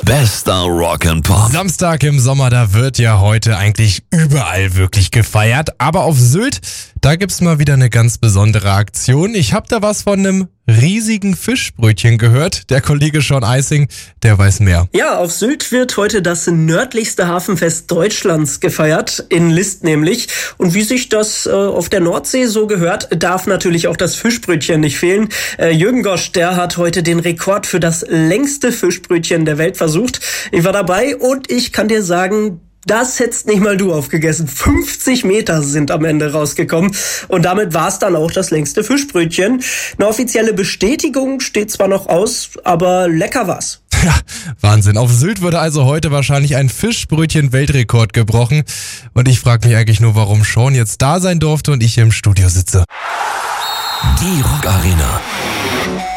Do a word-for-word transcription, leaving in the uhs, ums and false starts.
Bester Rock and Pop. Samstag im Sommer, da wird ja heute eigentlich überall wirklich gefeiert. Aber auf Sylt, da gibt's mal wieder eine ganz besondere Aktion. Ich hab da was von einem riesigen Fischbrötchen gehört. Der Kollege Sean Eising, der weiß mehr. Ja, auf Sylt wird heute das nördlichste Hafenfest Deutschlands gefeiert, in List nämlich. Und wie sich das äh, auf der Nordsee so gehört, darf natürlich auch das Fischbrötchen nicht fehlen. Äh, Jürgen Gosch, der hat heute den Rekord für das längste Fischbrötchen der Welt versucht. Ich war dabei und ich kann dir sagen, das hättest nicht mal du aufgegessen. fünfzig Meter sind am Ende rausgekommen. Und damit war es dann auch das längste Fischbrötchen. Eine offizielle Bestätigung steht zwar noch aus, aber lecker war's. Ja, Wahnsinn. Auf Sylt wurde also heute wahrscheinlich ein Fischbrötchen-Weltrekord gebrochen. Und ich frage mich eigentlich nur, warum Sean jetzt da sein durfte und ich hier im Studio sitze. Die Rock Arena.